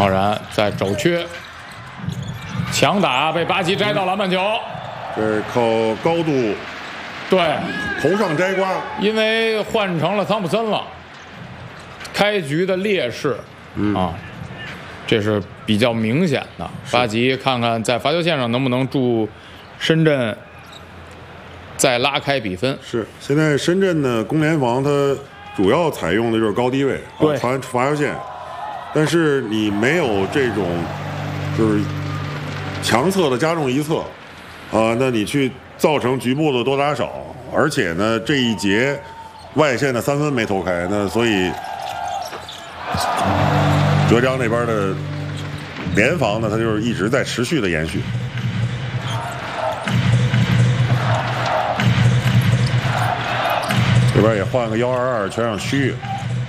浩然在肘缺，强打被巴吉摘到篮板球。 这是靠高度， 对， 头上摘瓜， 因为换成了汤普森了，开局的劣势啊，这是比较明显的。巴吉看看在罚球线上能不能助深圳再拉开比分。 是，现在深圳呢攻联防它主要采用的就是高低位， 对， 罚球线，但是你没有这种就是强侧的加重一侧，那你去造成局部的多打少，而且呢这一节外线的3分没投开，那所以浙江那边的联防呢，它就是一直在持续的延续。这边也换个122全场区域。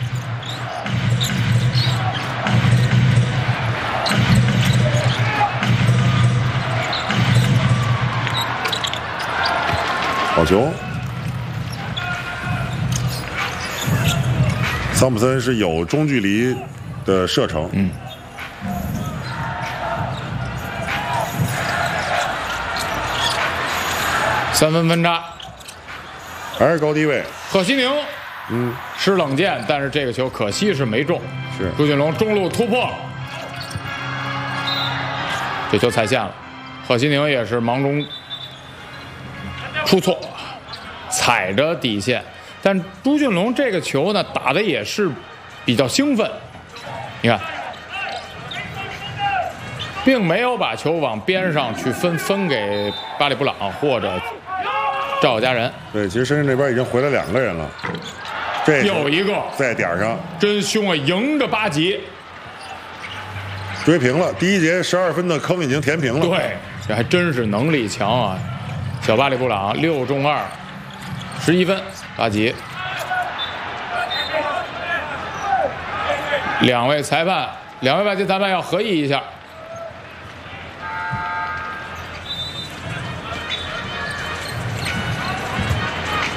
好球！桑普森是有中距离的射程。 3分分差， 还是高低位。 贺西宁，施冷箭，但是这个球可惜是没中。 是朱俊龙中路突破，这球踩线了。贺西宁也是忙中出错，踩着底线。但朱俊龙这个球呢，打的也是比较兴奋。你看，并没有把球往边上去分给巴里布朗或者赵家人。 对，其实深圳这边已经回来2个人了。这有一个在点上， 真凶啊！迎着巴吉追平了。第一节12分的坑已经填平了。 对，这还真是能力强啊！小巴里布朗6中2。11分，巴吉。两位外籍裁判要合议一下。